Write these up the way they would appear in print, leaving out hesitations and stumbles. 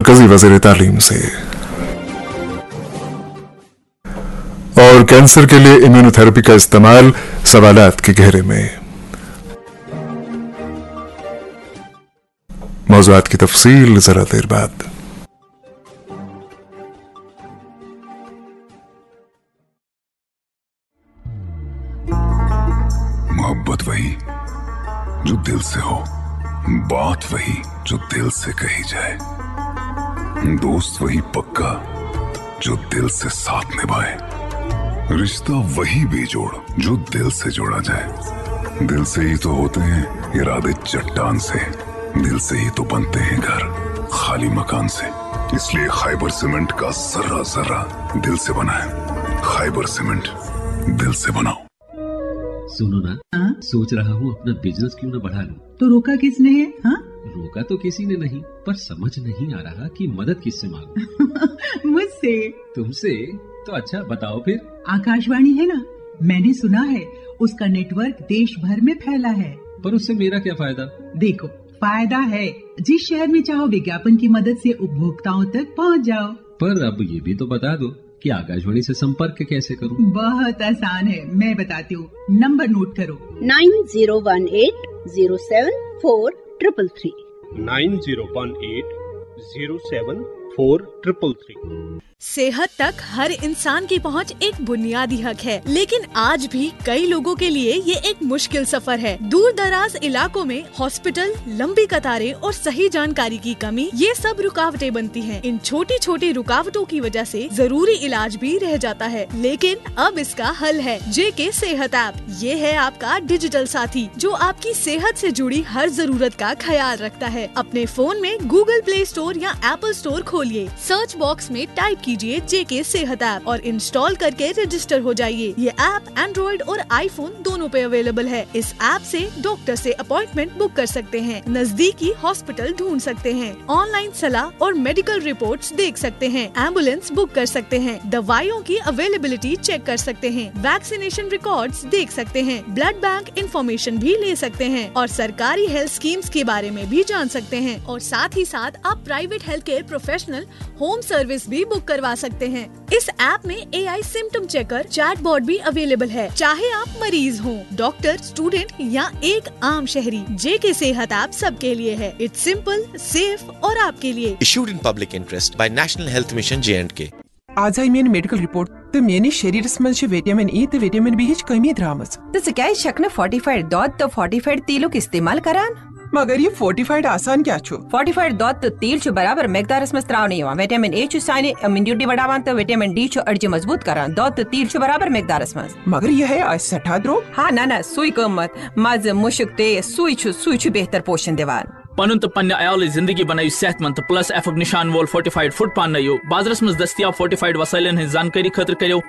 मरकजी वज़ीर तालीम से। और कैंसर के लिए इम्यूनोथेरेपी का इस्तेमाल, सवालात के घेरे में। मौज़ूआत की तफसील जरा देर बाद। मोहब्बत वही जो दिल से हो, बात वही जो दिल से कही जाए, दोस्त वही पक्का जो दिल से साथ निभाए, रिश्ता वही बेजोड़ जो दिल से जोड़ा जाए। दिल से ही तो होते हैं इरादे चट्टान से, दिल से ही तो बनते हैं घर खाली मकान से। इसलिए खैबर सीमेंट का जर्रा जर्रा दिल से बना है। खैबर सीमेंट, दिल से बनाओ। सुनो ना, सोच रहा हूँ अपना बिजनेस क्यों ना बढ़ा लूं। तो रोका किसने है? रोका तो किसी ने नहीं, पर समझ नहीं आ रहा कि मदद किससे मांगूं। मुझसे। तुमसे? तो अच्छा बताओ फिर। आकाशवाणी है ना, मैंने सुना है उसका नेटवर्क देश भर में फैला है। पर उससे मेरा क्या फायदा? देखो, फायदा है, जिस शहर में चाहो विज्ञापन की मदद से उपभोक्ताओं तक पहुंच जाओ। पर अब ये भी तो बता दो कि आकाशवाणी से संपर्क कैसे करूं? बहुत आसान है, मैं बताती हूँ। नंबर नोट करो, 9018074333। 9018074333। सेहत तक हर इंसान की पहुंच एक बुनियादी हक है, लेकिन आज भी कई लोगों के लिए ये एक मुश्किल सफर है। दूर दराज इलाकों में हॉस्पिटल, लंबी कतारें और सही जानकारी की कमी, ये सब रुकावटें बनती हैं। इन छोटी छोटी रुकावटों की वजह से जरूरी इलाज भी रह जाता है, लेकिन अब इसका हल है जेके सेहत ऐप। ये है आपका डिजिटल साथी जो आपकी सेहत से जुड़ी हर जरूरत का ख्याल रखता है। अपने फोन में गूगल प्ले स्टोर या एप्पल स्टोर खोलिए, सर्च बॉक्स में टाइप कीजिए जेके सेहत ऐप और इंस्टॉल करके रजिस्टर हो जाइए। ये ऐप एंड्रॉइड और आईफोन दोनों पे अवेलेबल है। इस ऐप से डॉक्टर से अपॉइंटमेंट बुक कर सकते हैं, नजदीकी हॉस्पिटल ढूंढ सकते हैं, ऑनलाइन सलाह और मेडिकल रिपोर्ट्स देख सकते हैं, एम्बुलेंस बुक कर सकते हैं, दवाइयों की अवेलेबिलिटी चेक कर सकते हैं, वैक्सीनेशन रिकॉर्ड्स देख सकते हैं, ब्लड बैंक इंफॉर्मेशन भी ले सकते हैं और सरकारी हेल्थ स्कीम्स के बारे में भी जान सकते हैं। और साथ ही साथ आप private health care professional home service भी बुक करवा सकते हैं। इस ऐप में AI सिम्टम चेकर, चैटबॉट भी अवेलेबल है। चाहे आप मरीज हो, डॉक्टर, स्टूडेंट या एक आम शहरी, जेके सेहत ऐप सबके लिए है। इट्स सिंपल, सेफ और आपके लिए। Issued in public interest by National Health Mission J&K। आज आई मेरी मेडिकल रिपोर्ट तो मेरी शरीरस मज विटामिन E तो विटामिन B हिच कमी द्रामस। तो क्या शक न फोर्टिफाइड दूध तो फोर्टिफाइड तेलुक इस्तेमाल करान। मगर ये फोर्टिफाइड आसान क्या छो? फोर्टिफाइड दूध तो तेल छो बराबर मिकदारस में स्त्राव नहीं हुआ। विटामिन A छो साइने इम्यूनिटी बढ़ावान तो विटामिन D छो अर्जी मजबूत करान। दूध तो तेल छो बराबर मिकदारस में। मगर ये है आज 60 द्रो। हाँ ना सुई कमत मज मुशक ते सुई छो बेहतर पोषण देवान। पनुन तो पन्ने आयाल जिंदगी बनायु सेहतमंद तो प्लस एफ निशान वोल फोर्टिफाइड फूड पानो बाजारस में दस्तियाब फोर्टिफाइड वसाइलन हज जानकारी खतर करो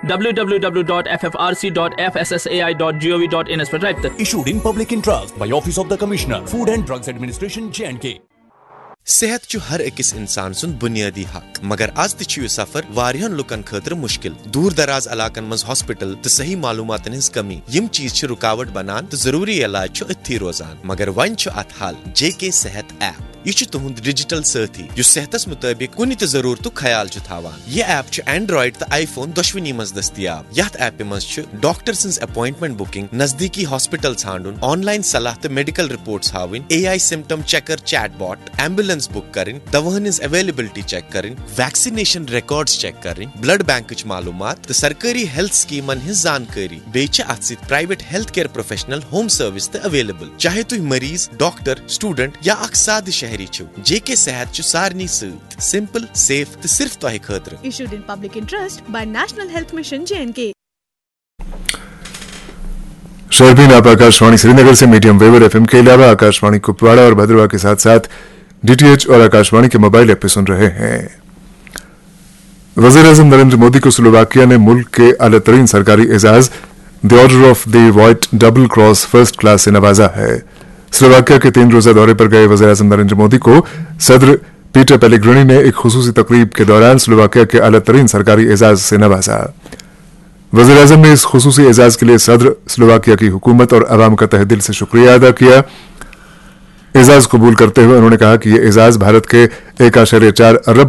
www.ffrc.fssai.gov.in पर राब्ता। Issued in public interest by Office of the Commissioner, Food and Drugs Administration, J&K। सेहत चु हर अकिस इंसान सुन बुनियादी हक, मगर आज तु सफर वारियन लुकन खतर मुश्किल। दूर दराज इलाकन मज हॉस्पिटल तो सही मालूमातन हिज कमी, यम चीज छु रुकावट बनान तो जरूरी इलाज छु अथी रोजान। मगर वन छु अत हल जेके सेहत ऐप। यह तुहद डिजिटल साथी जो सेहतस मुताबिक कुन तो जरूरत ख्याल थावान। यह ऐप एंड्रॉइड तो आईफोन दोशवनी मज दस्तियाब। यथ ऐप मज डॉक्टर सिंस अपॉइंटमेंट बुकिंग, नजदीकी हॉस्पिटल छांडुन, ऑनलाइन सलाह तो मेडिकल रिपोर्ट्स हावन, AI symptom checker chatbot, ambulance book करें, दवाहन अवेलेबिलिटी चेक करें, वैक्सीनेशन रिकॉर्ड्स चेक करें, ब्लड बैंक मालूमात तो सरकारी हेल्थ स्कीमन हिज जानकारी। बेच अत private health care professional home service तो अवेलेबल। चाहे तुम मरीज, डॉक्टर, स्टूडेंट या अख साद शहरी छो, जेके सेहत छु सारनी सत सिंपल, सेफ तो सिर्फ तोहे खतर। Issued in public interest by National Health Mission J&K। शर्फीन आप आकाशवाणी श्रीनगर से मीडियम वेव FM के अलावा आकाशवाणी कुपवाड़ा और भद्रवा के साथ साथ DTH और आकाशवाणी के मोबाइल ऐप पे सुन रहे हैं। वज़ीर-ए-आज़म नरेंद्र मोदी को स्लोवाकिया ने मुल्क के आला तरीन सरकारी Ejaz the order of the white double cross first class से नवाजा है। स्लोवाकिया के 3 रोजा दौरे पर गए वज़ीर-ए-आज़म नरेंद्र मोदी को सदर पीटर पेलेग्रिनी ने एक खुसूसी तकरीब के दौरान स्लोवाकिया के आला तरीन सरकारी एजाज से नवाजा। वज़ीर-ए-आज़म ने इस खुसूसी एजाज के लिए सदर, स्लोवाकिया की हुकूमत और अवाम का तहे दिल से शुक्रिया अदा किया। एजाज कबूल करते हुए उन्होंने कहा कि यह एजाज भारत के 1.4 अरब